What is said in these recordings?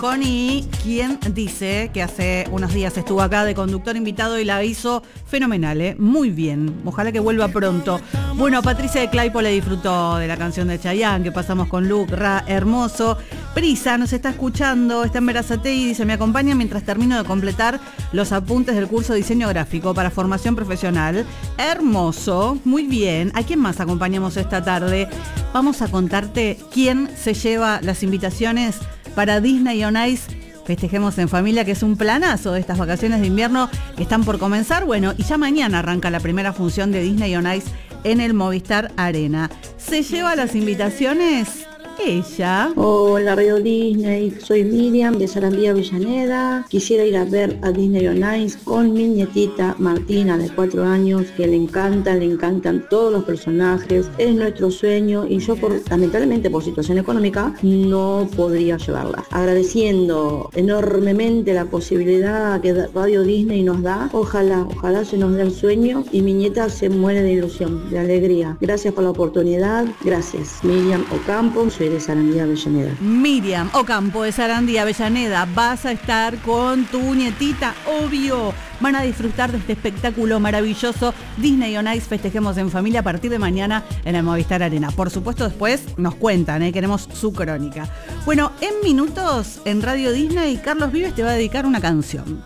con I, quien dice que hace unos días estuvo acá de conductor invitado y la hizo fenomenal, muy bien. Ojalá que vuelva pronto. Bueno, Patricia de Claypole disfrutó de la canción de Chayanne que pasamos con Luke, hermoso. Prisa nos está escuchando, está en Verazate y dice: me acompaña mientras termino de completar los apuntes del curso de diseño gráfico para formación profesional. Hermoso, muy bien. ¿A quién más acompañamos esta tarde? Vamos a contarte quién se lleva las invitaciones para Disney on Ice Festejemos en Familia, que es un planazo de estas vacaciones de invierno que están por comenzar. Bueno, y ya mañana arranca la primera función de Disney on Ice en el Movistar Arena. Se lleva las invitaciones ella. Hola, Radio Disney, soy Miriam de Sarandí, Avellaneda. Quisiera ir a ver a Disney on Ice con mi nietita Martina, de 4 años, que le encantan todos los personajes. Es nuestro sueño y yo, lamentablemente por situación económica, no podría llevarla. Agradeciendo enormemente la posibilidad que Radio Disney nos da. Ojalá se nos dé el sueño y mi nieta se muere de ilusión, de alegría. Gracias por la oportunidad. Gracias. Miriam Ocampo, soy de Sarandí, Avellaneda. Miriam Ocampo de Sarandí, Avellaneda, vas a estar con tu nietita, obvio. Van a disfrutar de este espectáculo maravilloso Disney on Ice Festejemos en Familia a partir de mañana en el Movistar Arena. Por supuesto, después nos cuentan, queremos su crónica. Bueno, en minutos en Radio Disney, Carlos Vives te va a dedicar una canción.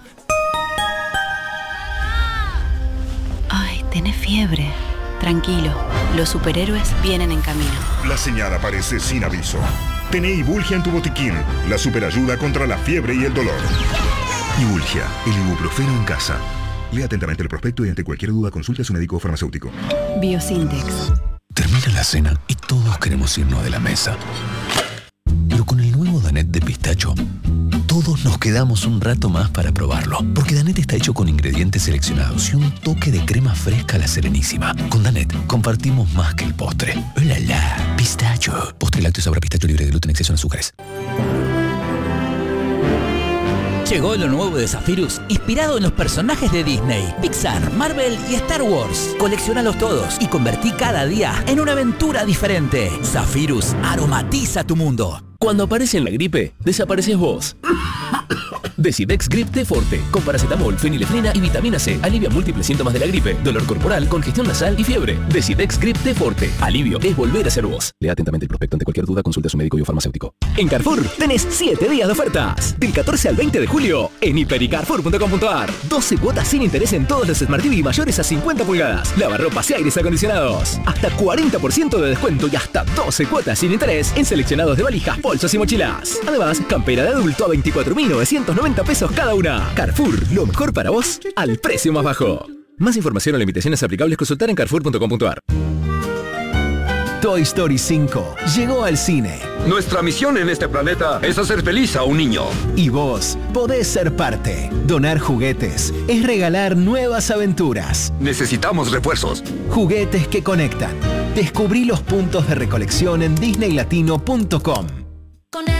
Ay, tenés fiebre. Tranquilo, los superhéroes vienen en camino. La señal aparece sin aviso. Tené Ibulgia en tu botiquín, la superayuda contra la fiebre y el dolor. Ibulgia, el ibuprofeno en casa. Lea atentamente el prospecto y ante cualquier duda consulte a su médico o farmacéutico. Biosintex. Termina la cena y todos queremos irnos de la mesa. Pero con el nuevo Danette de pistacho, todos nos quedamos un rato más para probarlo. Porque Danette está hecho con ingredientes seleccionados y un toque de crema fresca a la Serenísima. Con Danette compartimos más que el postre. ¡Oh, la, la! Pistacho. Postre lácteo sabor a pistacho libre de gluten, exceso en azúcares. Llegó lo nuevo de Zephyrus, inspirado en los personajes de Disney, Pixar, Marvel y Star Wars. Colecciónalos todos y convertí cada día en una aventura diferente. Zephyrus aromatiza tu mundo. Cuando aparece en la gripe, desapareces vos. Decidex Grip T Forte, con paracetamol, fenilefrina y vitamina C. Alivia múltiples síntomas de la gripe, dolor corporal, congestión nasal y fiebre. Decidex Grip T Forte. Alivio es volver a ser vos. Lea atentamente el prospecto. Ante cualquier duda, consulta a su médico y o farmacéutico. En Carrefour tenés 7 días de ofertas. Del 14 al 20 de julio en hiper.y carrefour.com.ar. 12 cuotas sin interés en todos los Smart TV mayores a 50 pulgadas. Lavarropas y aires acondicionados. Hasta 40% de descuento y hasta 12 cuotas sin interés en seleccionados de valijas, bolsos y mochilas. Además, campera de adulto a 24.990 pesos cada una. Carrefour, lo mejor para vos al precio más bajo. Más información o limitaciones aplicables consultar en carrefour.com.ar. Toy Story 5 llegó al cine. Nuestra misión en este planeta es hacer feliz a un niño. Y vos podés ser parte. Donar juguetes es regalar nuevas aventuras. Necesitamos refuerzos. Juguetes que conectan. Descubrí los puntos de recolección en disneylatino.com.